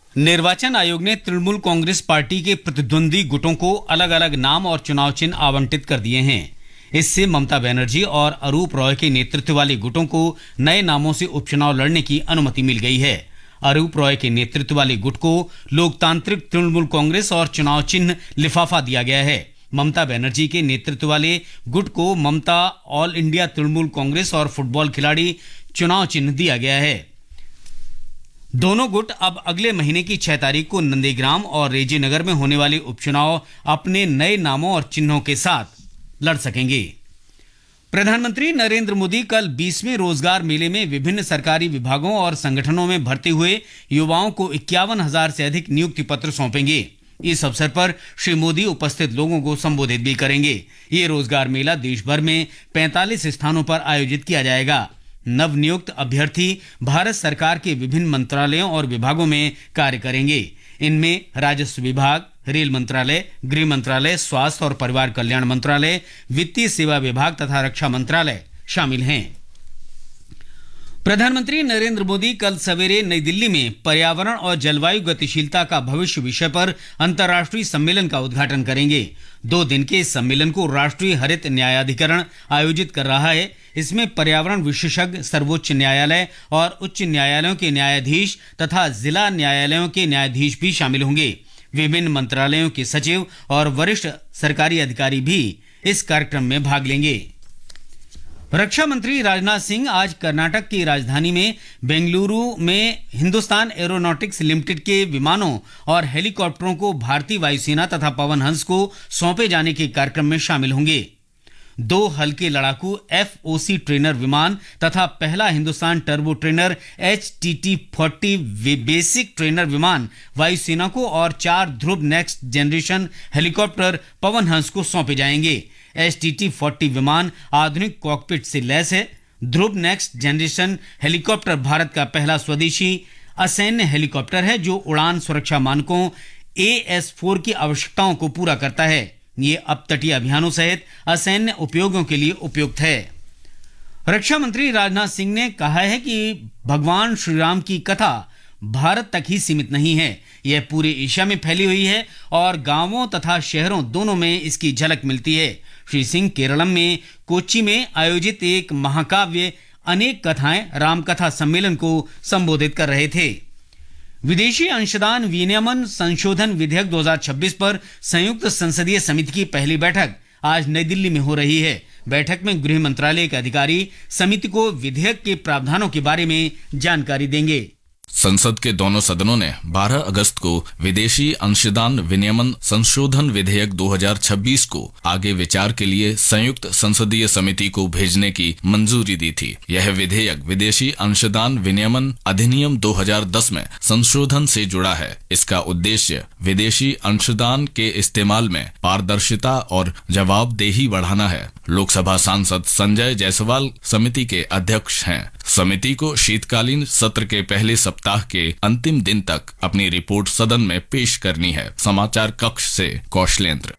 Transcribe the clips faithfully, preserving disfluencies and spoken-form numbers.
निर्वाचन आयोग ने तृणमूल कांग्रेस पार्टी के प्रतिद्वंदी गुटों को अलग अलग नाम और चुनाव चिन्ह आवंटित कर दिए हैं। इससे ममता बनर्जी और अरूप रॉय के नेतृत्व वाले गुटों को नए नामों से उपचुनाव लड़ने की अनुमति मिल गई है। अरूप रॉय के नेतृत्व वाले गुट को लोकतांत्रिक तृणमूल कांग्रेस और चुनाव चिन्ह लिफाफा दिया गया है। ममता बनर्जी के नेतृत्व वाले गुट को ममता ऑल इंडिया तृणमूल कांग्रेस और फुटबॉल खिलाड़ी चुनाव चिन्ह दिया गया है। दोनों गुट अब अगले महीने की छह तारीख को नंदीग्राम और रेजीनगर में होने वाले उपचुनाव अपने नए नामों और चिन्हों के साथ लड़ सकेंगे। प्रधानमंत्री नरेंद्र मोदी कल बीसवें रोजगार मेले में विभिन्न सरकारी विभागों और संगठनों में भर्ती हुए युवाओं को इक्यावन हजार से अधिक नियुक्ति पत्र सौंपेंगे। इस अवसर पर श्री मोदी उपस्थित लोगों को संबोधित भी करेंगे। ये रोजगार मेला देश भर में पैंतालीस स्थानों पर आयोजित किया जाएगा। नवनियुक्त अभ्यर्थी भारत सरकार के विभिन्न मंत्रालयों और विभागों में कार्य करेंगे। इनमें राजस्व विभाग, रेल मंत्रालय, गृह मंत्रालय, स्वास्थ्य और परिवार कल्याण मंत्रालय, वित्तीय सेवा विभाग तथा रक्षा मंत्रालय शामिल हैं। प्रधानमंत्री नरेंद्र मोदी कल सवेरे नई दिल्ली में पर्यावरण और जलवायु गतिशीलता का भविष्य विषय पर अंतर्राष्ट्रीय सम्मेलन का उद्घाटन करेंगे। दो दिन के इस सम्मेलन को राष्ट्रीय हरित न्यायाधिकरण आयोजित कर रहा है। इसमें पर्यावरण विशेषज्ञ, सर्वोच्च न्यायालय और उच्च न्यायालयों के न्यायाधीश तथा जिला न्यायालयों के न्यायाधीश भी शामिल होंगे। विभिन्न मंत्रालयों के सचिव और वरिष्ठ सरकारी अधिकारी भी इस कार्यक्रम में भाग लेंगे। रक्षा मंत्री राजनाथ सिंह आज कर्नाटक की राजधानी में बेंगलुरु में हिंदुस्तान एरोनॉटिक्स लिमिटेड के विमानों और हेलीकॉप्टरों को भारतीय वायुसेना तथा पवन हंस को सौंपे जाने के कार्यक्रम में शामिल होंगे। दो हल्के लड़ाकू एफ ओ सी ट्रेनर विमान तथा पहला Hindustan turbo trainer H T T forty basic trainer विमान वायुसेना को और चार ध्रुव next generation helicopter Pawan Hans को सौंपे जाएंगे। एच टी टी फोर्टी विमान आधुनिक कॉकपिट से लैस है। ध्रुव नेक्स्ट जनरेशन हेलीकॉप्टर भारत का पहला स्वदेशी असैन्य हेलीकॉप्टर है जो उड़ान सुरक्षा मानकों ए एस फोर की आवश्यकताओं को पूरा करता है। ये अब तटीय अभियानों सहित असैन्य उपयोगों के लिए उपयुक्त है। रक्षा मंत्री राजनाथ सिंह ने कहा है कि भगवान श्री राम की कथा भारत तक ही सीमित नहीं है, यह पूरे एशिया में फैली हुई है और गांवों तथा शहरों दोनों में इसकी झलक मिलती है। श्री सिंह केरलम में कोच्चि में आयोजित एक महाकाव्य अनेक कथाएं रामकथा सम्मेलन को संबोधित कर रहे थे। विदेशी अंशदान विनियमन संशोधन विधेयक दो हज़ार छब्बीस पर संयुक्त संसदीय समिति की पहली बैठक आज नई दिल्ली में हो रही है। बैठक में गृह मंत्रालय के अधिकारी समिति को विधेयक के प्रावधानों के बारे में जानकारी देंगे। संसद के दोनों सदनों ने बारह अगस्त को विदेशी अंशदान विनियमन संशोधन विधेयक दो हज़ार छब्बीस को आगे विचार के लिए संयुक्त संसदीय समिति को भेजने की मंजूरी दी थी। यह विधेयक विदेशी अंशदान विनियमन अधिनियम दो हज़ार दस में संशोधन से जुड़ा है। इसका उद्देश्य विदेशी अंशदान के इस्तेमाल में पारदर्शिता और जवाबदेही बढ़ाना है। लोकसभा सांसद संजय जायसवाल समिति के अध्यक्ष हैं। समिति को शीतकालीन सत्र के पहले सप्ताह के अंतिम दिन तक अपनी रिपोर्ट सदन में पेश करनी है। समाचार कक्ष से कौशलेंद्र।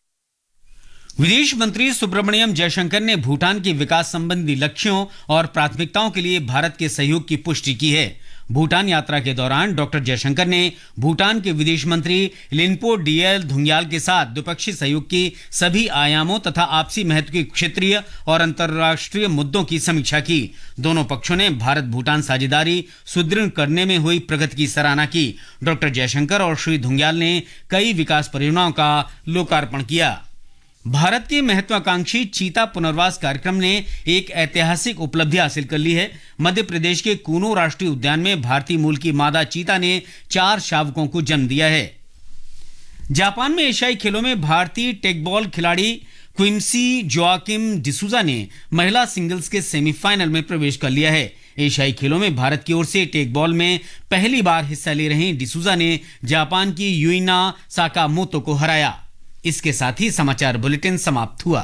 विदेश मंत्री सुब्रमण्यम जयशंकर ने भूटान के विकास संबंधी लक्ष्यों और प्राथमिकताओं के लिए भारत के सहयोग की पुष्टि की है। भूटान यात्रा के दौरान डॉक्टर जयशंकर ने भूटान के विदेश मंत्री लिनपो डीएल धुंग्याल के साथ द्विपक्षीय सहयोग की सभी आयामों तथा आपसी महत्व के क्षेत्रीय और अंतर्राष्ट्रीय मुद्दों की समीक्षा की। दोनों पक्षों ने भारत भूटान साझेदारी सुदृढ़ करने में हुई प्रगति की सराहना की। डॉक्टर जयशंकर और श्री धुंग्याल ने कई विकास परियोजनाओं का लोकार्पण किया। भारत के महत्वाकांक्षी चीता पुनर्वास कार्यक्रम ने एक ऐतिहासिक उपलब्धि हासिल कर ली है। मध्य प्रदेश के कूनो राष्ट्रीय उद्यान में भारतीय मूल की मादा चीता ने चार शावकों को जन्म दिया है। जापान में एशियाई खेलों में भारतीय टेकबॉल खिलाड़ी क्विंसी जोआकिम डिसूजा ने महिला सिंगल्स के सेमीफाइनल में प्रवेश कर लिया है। एशियाई खेलों में भारत की ओर से टेकबॉल में पहली बार हिस्सा ले रही डिसूजा ने जापान की यूइना साकामोतो को हराया। इसके साथ ही समाचार बुलेटिन समाप्त हुआ।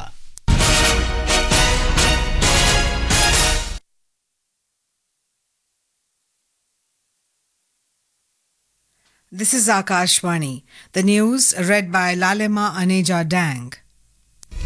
This is Akashvani. The news read by Lalema Aneja Dang.